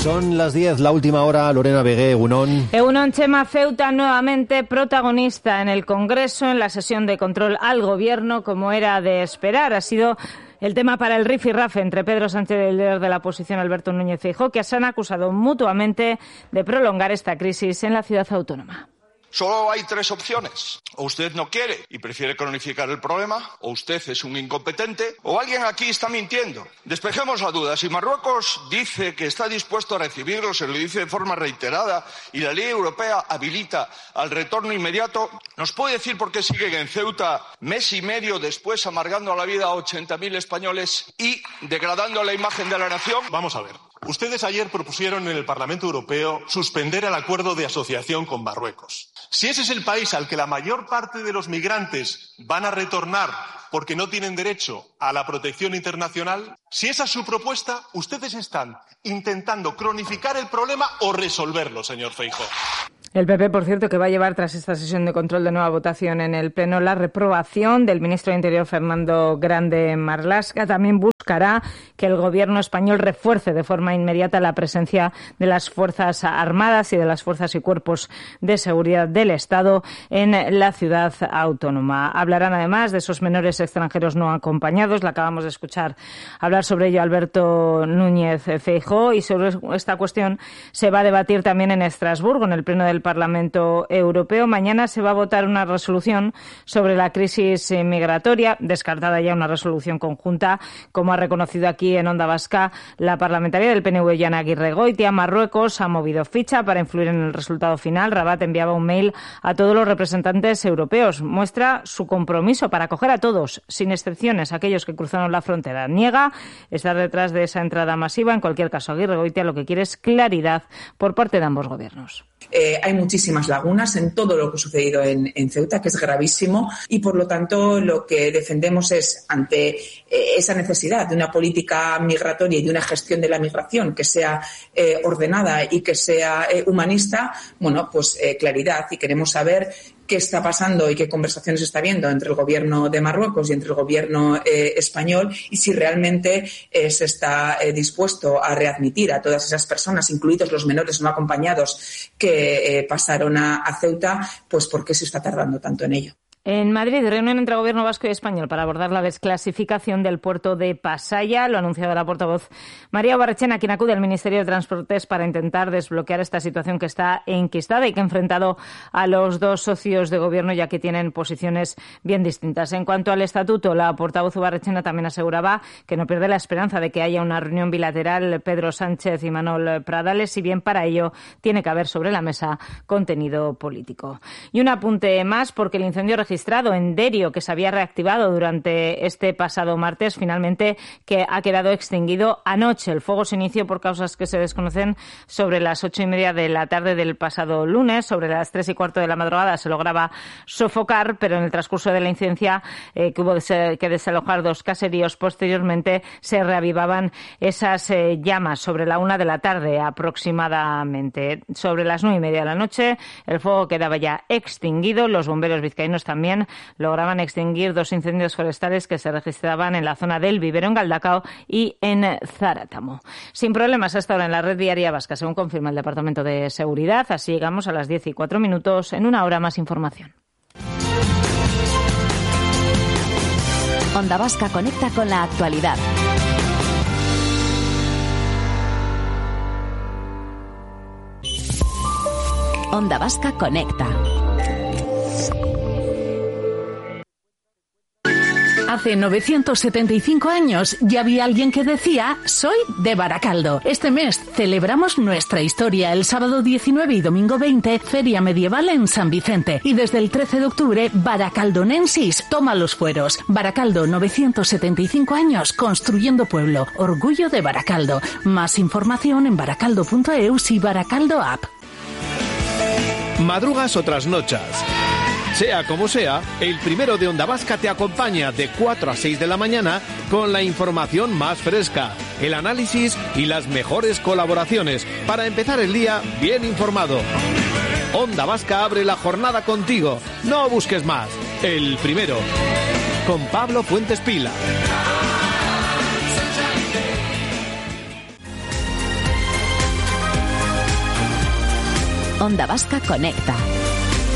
Son las 10, la última hora. Lorena Vegué, Egunon. Egunon. Chema Ceuta nuevamente protagonista en el Congreso, en la sesión de control al Gobierno, como era de esperar. Ha sido el tema para el rifirrafe entre Pedro Sánchez y el líder de la oposición, Alberto Núñez Feijóo, que se han acusado mutuamente de prolongar esta crisis en la ciudad autónoma. Solo hay tres opciones. O usted no quiere y prefiere cronificar el problema, o usted es un incompetente, o alguien aquí está mintiendo. Despejemos la duda. Si Marruecos dice que está dispuesto a recibirlo, se lo dice de forma reiterada, y la ley europea habilita al retorno inmediato, ¿nos puede decir por qué siguen en Ceuta mes y medio después amargando la vida a 80.000 españoles y degradando la imagen de la nación? Vamos a ver. Ustedes ayer propusieron en el Parlamento Europeo suspender el acuerdo de asociación con Marruecos. Si ese es el país al que la mayor parte de los migrantes van a retornar porque no tienen derecho a la protección internacional, si esa es su propuesta, ustedes están intentando cronificar el problema o resolverlo, señor Feijóo. El PP, por cierto, que va a llevar tras esta sesión de control de nueva votación en el Pleno la reprobación del ministro de Interior, Fernando Grande Marlaska. También buscará que el Gobierno español refuerce de forma inmediata la presencia de las Fuerzas Armadas y de las fuerzas y cuerpos de seguridad del Estado en la ciudad autónoma. Hablarán además de esos menores extranjeros no acompañados. Le acabamos de escuchar hablar sobre ello Alberto Núñez Feijóo, y sobre esta cuestión se va a debatir también en Estrasburgo, en el Pleno del Parlamento Europeo. Mañana se va a votar una resolución sobre la crisis migratoria, descartada ya una resolución conjunta, como ha reconocido aquí en Onda Vasca la parlamentaria del PNV, Yana Aguirregoitia. Marruecos ha movido ficha para influir en el resultado final. Rabat enviaba un mail a todos los representantes europeos. Muestra su compromiso para acoger a todos, sin excepciones, aquellos que cruzaron la frontera. Niega estar detrás de esa entrada masiva. En cualquier caso, Aguirregoitia lo que quiere es claridad por parte de ambos gobiernos. Hay muchísimas lagunas en todo lo que ha sucedido en Ceuta, que es gravísimo, y por lo tanto lo que defendemos es, ante esa necesidad de una política migratoria y de una gestión de la migración que sea ordenada y que sea humanista, claridad, y queremos saber qué está pasando y qué conversaciones está habiendo entre el gobierno de Marruecos y entre el gobierno español, y si realmente se está dispuesto a readmitir a todas esas personas, incluidos los menores no acompañados que pasaron a Ceuta, pues por qué se está tardando tanto en ello. En Madrid, reunión entre Gobierno vasco y español para abordar la desclasificación del puerto de Pasaia. Lo ha anunciado la portavoz María Barrechena, quien acude al Ministerio de Transportes para intentar desbloquear esta situación que está enquistada y que ha enfrentado a los dos socios de Gobierno, ya que tienen posiciones bien distintas. En cuanto al estatuto, la portavoz Barrechena también aseguraba que no pierde la esperanza de que haya una reunión bilateral Pedro Sánchez y Manuel Pradales, si bien para ello tiene que haber sobre la mesa contenido político. Y un apunte más, porque el incendio registrado en Derio, que se había reactivado durante este pasado martes, finalmente que ha quedado extinguido anoche. El fuego se inició por causas que se desconocen sobre las 8:30 de la tarde del pasado lunes. Sobre las 3:15 de la madrugada se lograba sofocar, pero en el transcurso de la incidencia que hubo que desalojar dos caseríos, posteriormente se reavivaban esas llamas sobre la 1 de la tarde aproximadamente. Sobre las 9:30 de la noche el fuego quedaba ya extinguido. Los bomberos vizcaínos también lograban extinguir dos incendios forestales que se registraban en la zona del Vivero, en Galdacao, y en Zártamo. Sin problemas hasta ahora en la red viaria vasca, según confirma el Departamento de Seguridad. Así llegamos a las 10:04. En una hora más información. Onda Vasca conecta con la actualidad. Onda Vasca conecta. Hace 975 años ya había alguien que decía: soy de Baracaldo. Este mes celebramos nuestra historia. El sábado 19 y domingo 20, Feria Medieval en San Vicente. Y desde el 13 de octubre, Baracaldonensis toma los fueros. Baracaldo, 975 años construyendo pueblo. Orgullo de Baracaldo. Más información en baracaldo.eus y Baracaldo App. Madrugas o trasnochas. Sea como sea, el primero de Onda Vasca te acompaña de 4 a 6 de la mañana con la información más fresca, el análisis y las mejores colaboraciones para empezar el día bien informado. Onda Vasca abre la jornada contigo. No busques más. El primero. Con Pablo Fuentes Pila. Onda Vasca Conecta.